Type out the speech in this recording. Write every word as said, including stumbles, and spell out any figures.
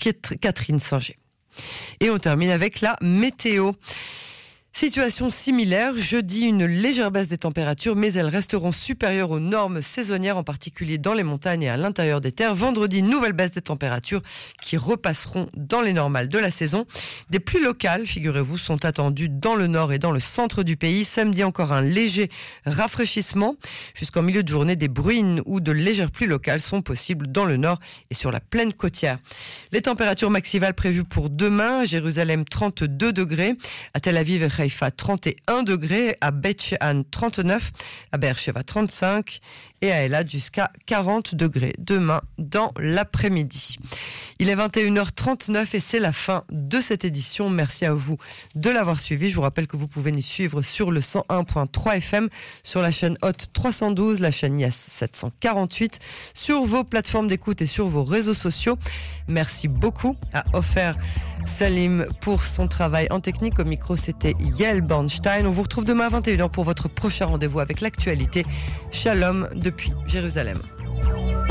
Catherine Singer. Et on termine avec la météo. Situation similaire, jeudi une légère baisse des températures, mais elles resteront supérieures aux normes saisonnières, en particulier dans les montagnes et à l'intérieur des terres. Vendredi, nouvelle baisse des températures qui repasseront dans les normales de la saison. Des pluies locales, figurez-vous, sont attendues dans le nord et dans le centre du pays. Samedi, encore un léger rafraîchissement. Jusqu'en milieu de journée, des bruines ou de légères pluies locales sont possibles dans le nord et sur la plaine côtière. Les températures maximales prévues pour demain, à Jérusalem trente-deux degrés, à Tel Aviv et Haïfa trente et un degrés, à Beth She'an trente-neuf, à Beersheva trente-cinq et à Elad jusqu'à quarante degrés demain dans l'après-midi. Il est vingt et une heures trente-neuf et c'est la fin de cette édition. Merci à vous de l'avoir suivi. Je vous rappelle que vous pouvez nous suivre sur le cent un virgule trois F M, sur la chaîne Hot trois cent douze, la chaîne Yes sept cent quarante-huit, sur vos plateformes d'écoute et sur vos réseaux sociaux. Merci beaucoup à Ofer Salim pour son travail en technique. Au micro, c'était Yael Bornstein. On vous retrouve demain à vingt et une heures pour votre prochain rendez-vous avec l'actualité. Shalom depuis Jérusalem.